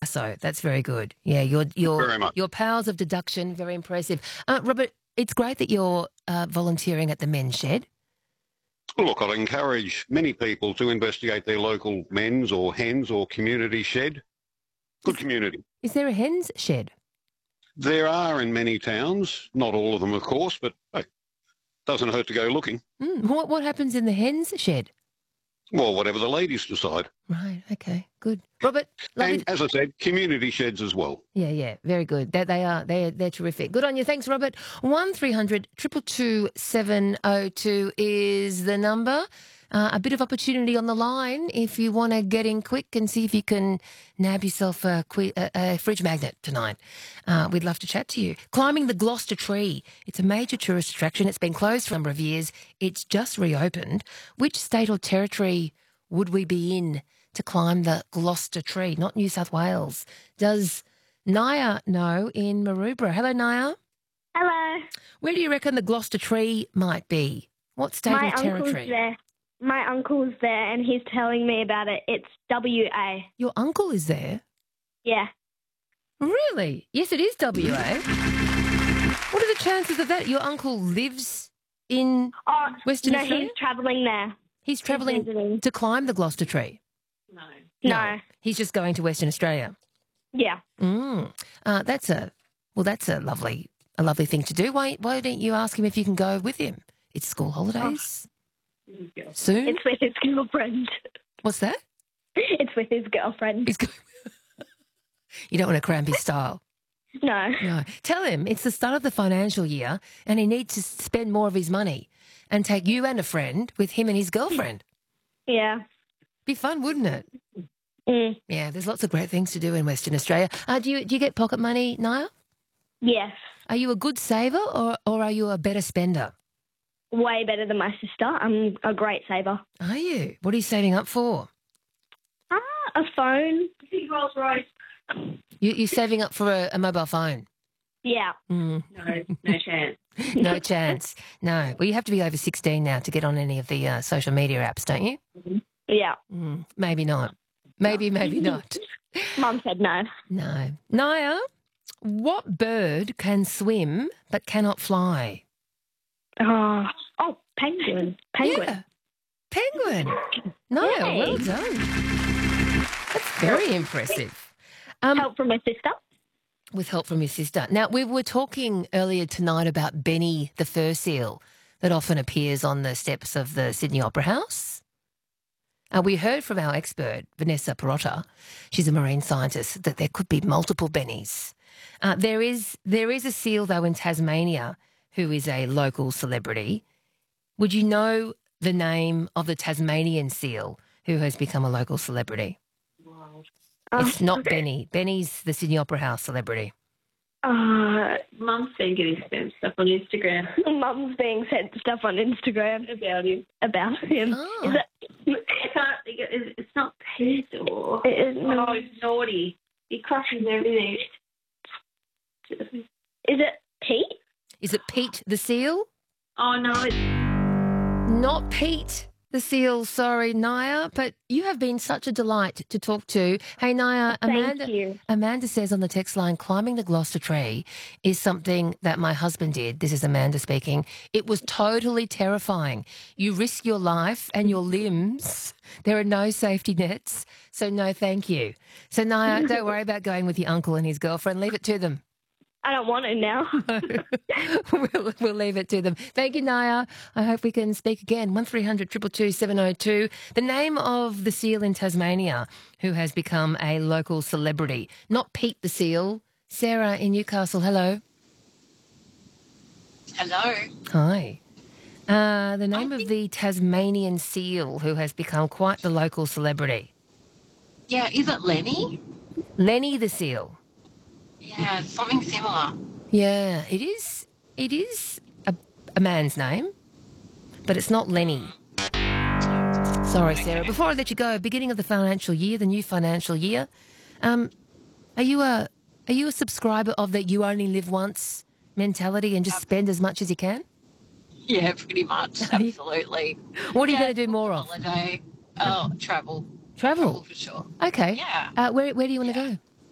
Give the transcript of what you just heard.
So that's very good. Yeah, Very much. your powers of deduction, very impressive. Robert, it's great that you're volunteering at the men's shed. Look, I'd encourage many people to investigate their local men's or hens or community shed. Good community. Is there a hen's shed? There are in many towns, not all of them, of course, but hey, doesn't hurt to go looking. What happens in the hen's shed? Well, whatever the ladies decide. Right, okay, good. Robert, And as I said, community sheds as well. Yeah, very good. They're terrific. Good on you. Thanks, Robert. 1300 222 702 is the number. A bit of opportunity on the line if you want to get in quick and see if you can nab yourself a fridge magnet tonight. We'd love to chat to you. Climbing the Gloucester Tree. It's a major tourist attraction. It's been closed for a number of years. It's just reopened. Which state or territory would we be in to climb the Gloucester Tree? Not New South Wales. Does Naya know in Maroubra? Hello, Naya. Hello. Where do you reckon the Gloucester Tree might be? What state My or territory? uncle's there. My uncle's there and he's telling me about it. It's WA. Your uncle is there? Yeah. Really? Yes, it is WA. What are the chances of that? Your uncle lives in Western Australia? No, he's travelling there. He's travelling visiting. to climb the Gloucester Tree? No. He's just going to Western Australia? Yeah. That's a lovely thing to do. Why don't you ask him if you can go with him? It's school holidays. Soon? It's with his girlfriend. What's that? It's with his girlfriend. You don't want to cramp his style. No. Tell him it's the start of the financial year and he needs to spend more of his money and take you and a friend with him and his girlfriend. Yeah. Be fun, wouldn't it? Mm. Yeah, there's lots of great things to do in Western Australia. Do you get pocket money, Niall? Yes. Are you a good saver or are you a better spender? Way better than my sister. I'm a great saver. Are you? What are you saving up for? A phone. Rolls Royce. You're saving up for a mobile phone? Yeah. No chance. No chance. No. Well, you have to be over 16 now to get on any of the social media apps, don't you? Yeah. Maybe not. Maybe not. Mum said no. No. Naya, what bird can swim but cannot fly? Oh, penguin. Yeah. Penguin. Naya, Yay. well done. That's very impressive. Help from my sister. With help from your sister. Now, we were talking earlier tonight about Benny the fur seal that often appears on the steps of the Sydney Opera House. We heard from our expert, Vanessa Perotta, she's a marine scientist, that there could be multiple Bennies. There is a seal, though, in Tasmania who is a local celebrity. Would you know the name of the Tasmanian seal who has become a local celebrity? It's not Benny. Benny's the Sydney Opera House celebrity. Mum's been getting sent stuff on Instagram. Mum's being sent stuff on Instagram about him. Oh. Is it? I can't think it's not Pete or... No. he's naughty. He crushes everything. Is it Pete? Is it Pete the seal? Oh, no, it's... Not Pete the seal, sorry, Naya, but you have been such a delight to talk to. Hey, Naya, Thank you. Amanda says on the text line, climbing the Gloucester Tree is something that my husband did. This is Amanda speaking. It was totally terrifying. You risk your life and your limbs. There are no safety nets, so no thank you. So, Naya, don't worry about going with your uncle and his girlfriend. Leave it to them. I don't want to now. We'll leave it to them. Thank you, Naya. I hope we can speak again. 1300 222 702. The name of the seal in Tasmania who has become a local celebrity. Not Pete the seal. Sarah in Newcastle, hello. Hello. Hi. The name of the Tasmanian seal who has become quite the local celebrity. Yeah, is it Lenny? Lenny the seal. Yeah, something similar. Yeah, it is. It is a man's name, but it's not Lenny. Sorry, Sarah. Before I let you go, beginning of the financial year, the new financial year, are you a subscriber of the you only live once mentality and just spend as much as you can? Yeah, pretty much. Absolutely. What are you going to do more of? Holiday. Oh, travel. Travel? For sure. Okay. Yeah. Where do you want to go?